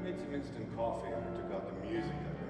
made some instant coffee and I took out the music.